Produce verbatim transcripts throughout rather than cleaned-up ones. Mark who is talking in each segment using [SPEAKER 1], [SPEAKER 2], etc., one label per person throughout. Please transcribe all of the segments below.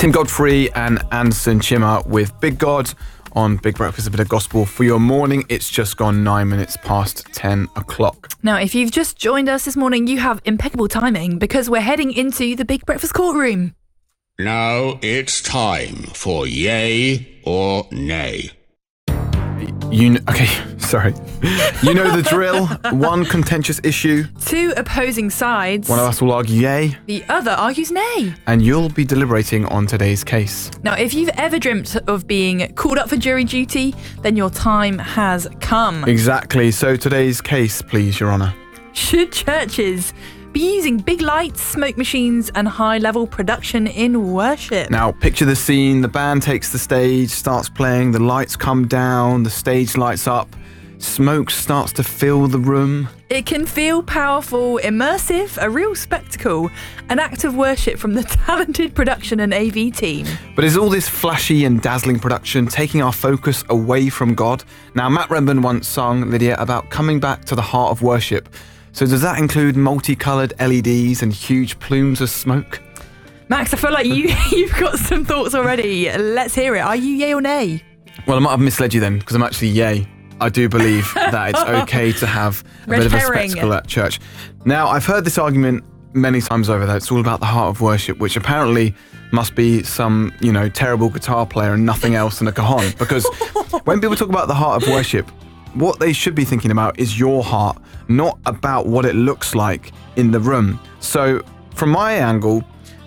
[SPEAKER 1] Tim Godfrey and Anderson Chima with Big God on Big Breakfast, a bit of gospel for your morning. It's just gone nine minutes past ten o'clock.
[SPEAKER 2] Now, if you've just joined us this morning, you have impeccable timing because we're heading into the Big Breakfast courtroom.
[SPEAKER 3] Now it's time for yay or nay.
[SPEAKER 1] You know, okay, sorry. You know the drill. One contentious issue.
[SPEAKER 2] Two opposing sides.
[SPEAKER 1] One of us will argue yay.
[SPEAKER 2] The other argues nay.
[SPEAKER 1] And you'll be deliberating on today's case.
[SPEAKER 2] Now, if you've ever dreamt of being called up for jury duty, then your time has come.
[SPEAKER 1] Exactly. So today's case, please, Your Honour.
[SPEAKER 2] Should churches be using big lights, smoke machines and high-level production in worship?
[SPEAKER 1] Now, picture the scene. The band takes the stage, starts playing, the lights come down, the stage lights up, smoke starts to fill the room.
[SPEAKER 2] It can feel powerful, immersive, a real spectacle, an act of worship from the talented production and A V team.
[SPEAKER 1] But is all this flashy and dazzling production taking our focus away from God? Now, Matt Redman once sung, Lydia, about coming back to the heart of worship. So does that include multicoloured L E Ds and huge plumes of smoke?
[SPEAKER 2] Max, I feel like you, you've got some thoughts already. Let's hear it. Are you yay or nay?
[SPEAKER 1] Well, I might have misled you then, because I'm actually yay. I do believe that it's okay to have a
[SPEAKER 2] Red
[SPEAKER 1] bit of a
[SPEAKER 2] herring.
[SPEAKER 1] spectacle at church. Now, I've heard this argument many times over that it's all about the heart of worship, which apparently must be some, you know, terrible guitar player and nothing else in a cajon. Because when people talk about the heart of worship, what they should be thinking about is your heart, not about what it looks like in the room. So from my angle,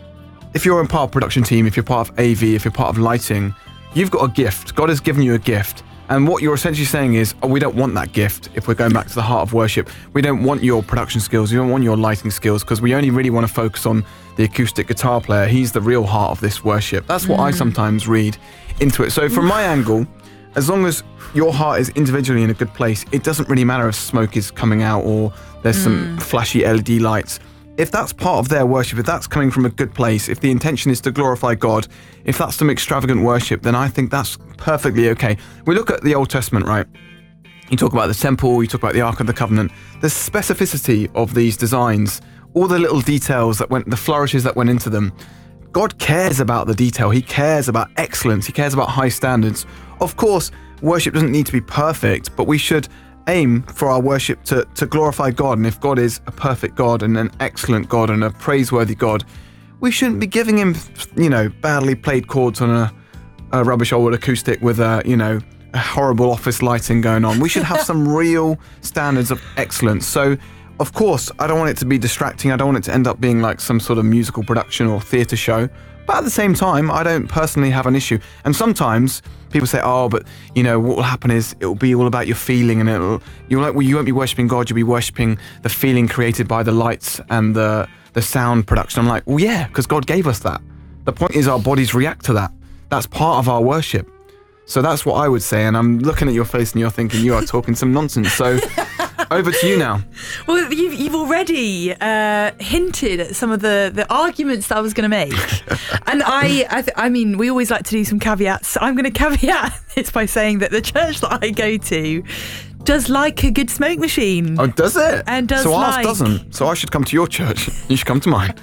[SPEAKER 1] if you're in part of production team, if you're part of A V, if you're part of lighting, you've got a gift. God has given you a gift. And what you're essentially saying is, oh, we don't want that gift if we're going back to the heart of worship. We don't want your production skills. We don't want your lighting skills because we only really want to focus on the acoustic guitar player. He's the real heart of this worship. That's what mm. I sometimes read into it. So from my angle, as long as your heart is individually in a good place, it doesn't really matter if smoke is coming out or there's mm. some flashy L E D lights. If that's part of their worship, if that's coming from a good place, if the intention is to glorify God, if that's some extravagant worship, then I think that's perfectly okay. We look at the Old Testament, right? You talk about the temple, you talk about the Ark of the Covenant. The specificity of these designs, all the little details that went, the flourishes that went into them. God cares about the detail. He cares about excellence. He cares about high standards. Of course, worship doesn't need to be perfect, but we should aim for our worship to, to glorify God. And if God is a perfect God and an excellent God and a praiseworthy God, we shouldn't be giving him, you know, badly played chords on a, a rubbish old acoustic with a, you know, a horrible office lighting going on. We should have some real standards of excellence. So, of course, I don't want it to be distracting. I don't want it to end up being like some sort of musical production or theatre show. But at the same time, I don't personally have an issue. And sometimes people say, oh, but, you know, what will happen is it will be all about your feeling and it'll, you're like, well, you won't be worshipping God, you'll be worshipping the feeling created by the lights and the, the sound production. I'm like, well, yeah, because God gave us that. The point is our bodies react to that. That's part of our worship. So that's what I would say. And I'm looking at your face and you're thinking you are talking some nonsense. So over to you now.
[SPEAKER 2] Well, you've, you've already uh, hinted at some of the, the arguments that I was going to make. And I I, th- I mean, we always like to do some caveats. I'm going to caveat this by saying that the church that I go to does like a good smoke machine.
[SPEAKER 1] Oh, does it?
[SPEAKER 2] And does
[SPEAKER 1] so ours
[SPEAKER 2] like...
[SPEAKER 1] doesn't. So I should come to your church. You should come to mine.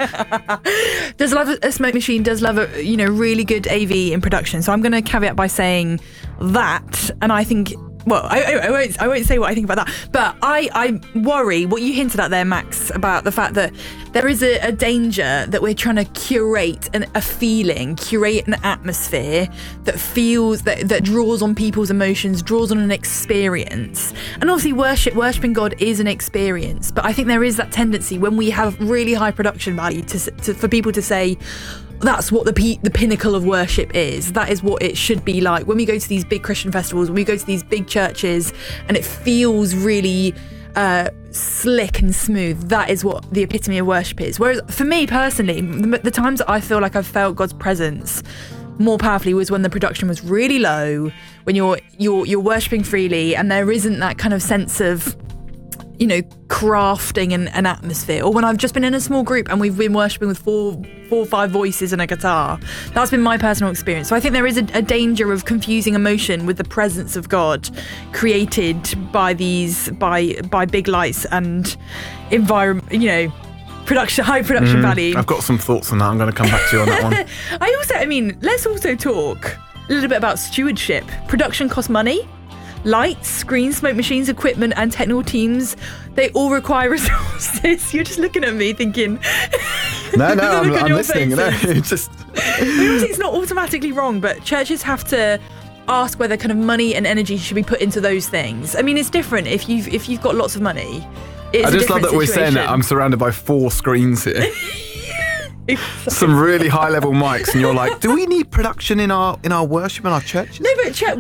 [SPEAKER 2] Does love a smoke machine, does love a, you know, really good A V in production. So I'm going to caveat by saying that. And I think... Well, I, I, I won't. I won't say what I think about that. But I, I worry what you hinted at there, Max, about the fact that there is a, a danger that we're trying to curate an, a feeling, curate an atmosphere that feels that that draws on people's emotions, draws on an experience. And obviously, worship, worshiping God is an experience. But I think there is that tendency when we have really high production value to, to for people to say, that's what the p- the pinnacle of worship is. That is what it should be like. When we go to these big Christian festivals, when we go to these big churches, and it feels really uh, slick and smooth, that is what the epitome of worship is. Whereas for me personally, the, the times that I feel like I've felt God's presence more powerfully was when the production was really low, when you're you're you're worshiping freely, and there isn't that kind of sense of, you know, crafting an, an atmosphere. Or when I've just been in a small group and we've been worshipping with four, four or five voices and a guitar. That's been my personal experience. So I think there is a, a danger of confusing emotion with the presence of God created by these, by by big lights and environment, you know, production, high production value.
[SPEAKER 1] I've got some thoughts on that. I'm going to come back to you on that one.
[SPEAKER 2] I also, I mean, let's also talk a little bit about stewardship. Production costs money. Lights, screens, smoke machines, equipment, and technical teams, they all require resources. You're just looking at me thinking...
[SPEAKER 1] No, no, I'm,
[SPEAKER 2] look on
[SPEAKER 1] I'm
[SPEAKER 2] your
[SPEAKER 1] listening. No,
[SPEAKER 2] faces.
[SPEAKER 1] it's just...
[SPEAKER 2] Obviously, it's not automatically wrong, but churches have to ask whether kind of money and energy should be put into those things. I mean, it's different if you've if you've got lots of money. It's
[SPEAKER 1] I
[SPEAKER 2] a
[SPEAKER 1] just love
[SPEAKER 2] different
[SPEAKER 1] that we're saying that
[SPEAKER 2] situation.
[SPEAKER 1] I'm surrounded by four screens here. Some really high level mics, and you're like, do we need production in our in our worship in our churches?
[SPEAKER 2] No, but church,